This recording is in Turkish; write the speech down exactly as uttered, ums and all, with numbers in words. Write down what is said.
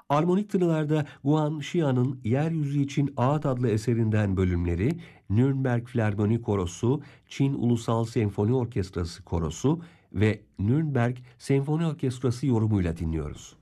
Armonik tınılarda Guan Xia'nın Yeryüzü için Ağıt adlı eserinden bölümleri, Nürnberg Filarmoni Korosu, Çin Ulusal Senfoni Orkestrası Korosu ve Nürnberg Senfoni Orkestrası yorumuyla dinliyoruz.